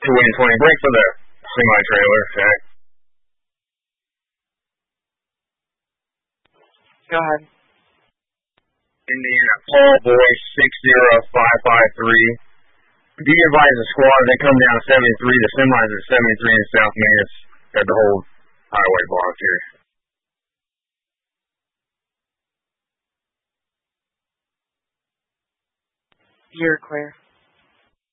220, break for the semi-trailer, check. Go ahead. Indiana Paul Boy 60553. Be advised the squad, they come down 73, the semis at 73 in South Main. It's got the whole highway blocked here. You're clear.